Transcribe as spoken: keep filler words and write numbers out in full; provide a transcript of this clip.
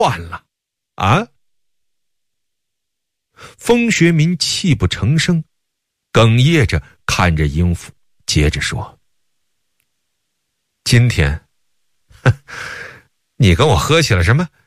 换了啊？风学民泣不成声，哽咽着看着英府，接着说：今天，哼，你跟我喝起了什么